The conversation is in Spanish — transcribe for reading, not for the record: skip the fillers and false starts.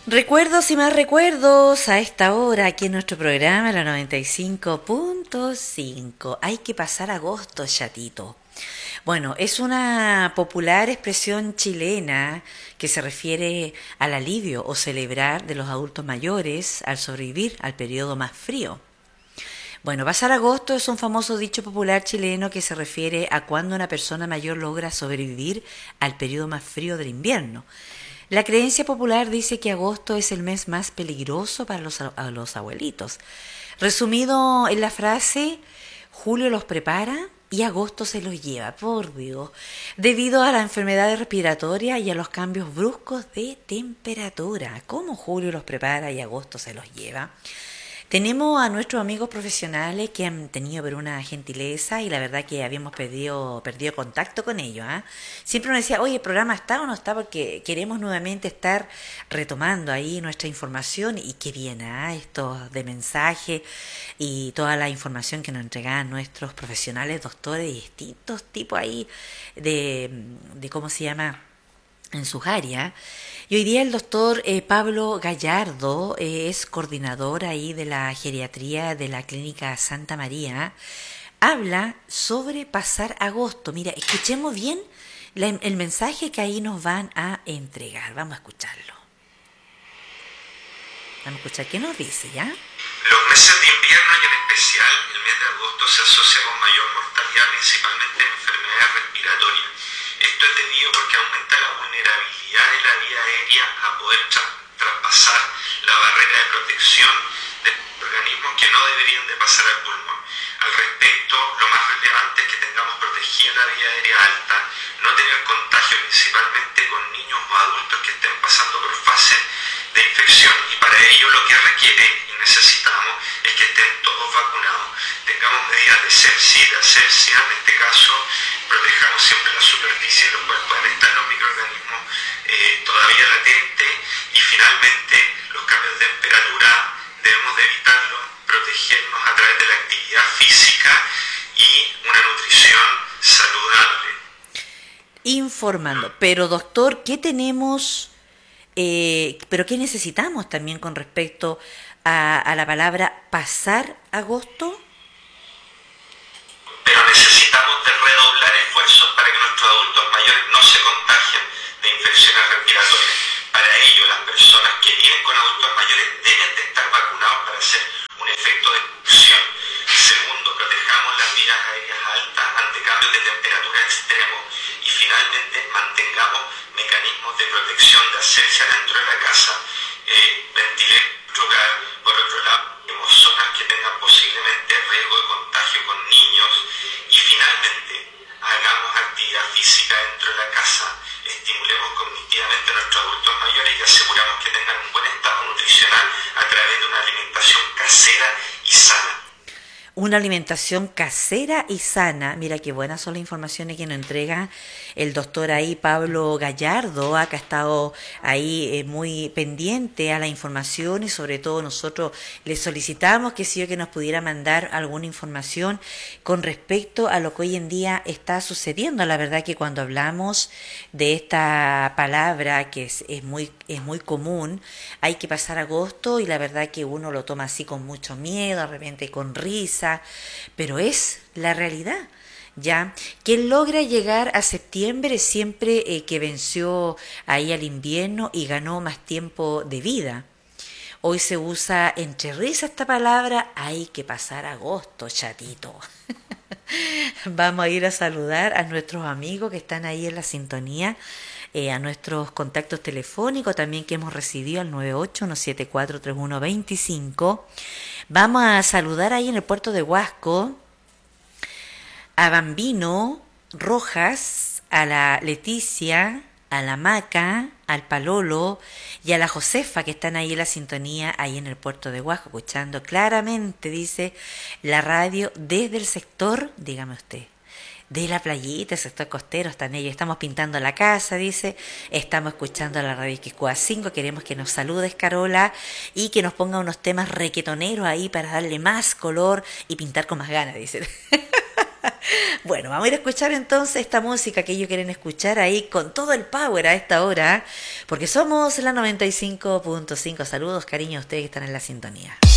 Recuerdos y más recuerdos a esta hora aquí en nuestro programa, la 95.5. Hay que pasar agosto, chatito. Bueno, es una popular expresión chilena que se refiere al alivio o celebrar de los adultos mayores al sobrevivir al periodo más frío. Bueno, pasar agosto es un famoso dicho popular chileno que se refiere a cuando una persona mayor logra sobrevivir al periodo más frío del invierno. La creencia popular dice que agosto es el mes más peligroso para los abuelitos. Resumido en la frase, julio los prepara y agosto se los lleva, por Dios, debido a las enfermedades respiratorias y a los cambios bruscos de temperatura. ¿Cómo julio los prepara y agosto se los lleva? Tenemos a nuestros amigos profesionales que han tenido por una gentileza y la verdad que habíamos perdido contacto con ellos. Siempre nos decía, oye, ¿el programa está o no está? Porque queremos nuevamente estar retomando ahí nuestra información y qué bien, esto de mensaje y toda la información que nos entregan nuestros profesionales, doctores y distintos tipos ahí de ¿cómo se llama? En sus áreas. Y hoy día el doctor Pablo Gallardo es coordinador ahí de la geriatría de la Clínica Santa María. Habla sobre pasar agosto. Mira, escuchemos bien el mensaje que ahí nos van a entregar. Vamos a escucharlo. Vamos a escuchar qué nos dice, ¿ya? Los meses de invierno y en especial el mes de agosto se asocia con mayor mortalidad, principalmente en enfermedades respiratorias. Esto es debido porque aumenta la vulnerabilidad de la vía aérea a poder traspasar la barrera de protección de organismos que no deberían de pasar al pulmón. Al respecto, lo más relevante es que tengamos protegida la vía aérea alta, no tener contagio principalmente con niños o adultos que estén pasando por fases de infección, y para ello lo que requiere y necesitamos es que estén todos vacunados. Tengamos medidas de sepsia y de asepsia, en este caso protejamos siempre la superficie en la cual pueden estar los microorganismos todavía latentes, y finalmente los cambios de temperatura debemos de evitarlos, protegernos a través de la actividad física y una nutrición saludable. Informando, pero doctor, ¿qué tenemos? Pero ¿qué necesitamos también con respecto a la palabra pasar agosto? Pero necesitamos de redoblar esfuerzos para que nuestros adultos mayores no se contagien de infecciones respiratorias. Para ello, las personas que viven con adultos mayores deben de estar vacunados para hacer un efecto de protección. Segundo, protejamos las vías aéreas altas ante cambios de temperatura extremos. Y finalmente, mantengamos mecanismos de protección de asepsia dentro de la casa. Ventilemos nuestro hogar. Por otro lado, tenemos zonas que tengan posiblemente riesgo de contagio con niños. Y finalmente, hagamos actividad física dentro de la casa. Estimulemos cognitivamente a nuestros adultos mayores y aseguramos que tengan un buen estado nutricional a través de una alimentación casera y sana. Una alimentación casera y sana. Mira qué buenas son las informaciones que nos entrega el doctor ahí, Pablo Gallardo, que ha estado ahí muy pendiente a la información, y sobre todo nosotros le solicitamos que nos pudiera mandar alguna información con respecto a lo que hoy en día está sucediendo. La verdad que cuando hablamos de esta palabra que es muy común, hay que pasar agosto, y la verdad que uno lo toma así con mucho miedo, de repente con risa, pero es la realidad. Ya, quien logra llegar a septiembre siempre que venció ahí al invierno y ganó más tiempo de vida. Hoy se usa entre risas esta palabra, hay que pasar agosto, chatito. Vamos a ir a saludar a nuestros amigos que están ahí en la sintonía, a nuestros contactos telefónicos también que hemos recibido al 98-174-3125. Vamos a saludar ahí en el puerto de Huasco a Bambino Rojas, a la Leticia, a la Maca, al Palolo y a la Josefa, que están ahí en la sintonía, ahí en el puerto de Huasco, escuchando claramente, dice, la radio desde el sector, dígame usted, de la playita, el sector costero, están ellos. Estamos pintando la casa, dice, estamos escuchando la radio Quiscoa 5, queremos que nos saludes, Carola, y que nos ponga unos temas requetoneros ahí para darle más color y pintar con más ganas, dice. Bueno, vamos a ir a escuchar entonces esta música que ellos quieren escuchar ahí con todo el power a esta hora, porque somos la 95.5. Saludos, cariño, a ustedes que están en la sintonía.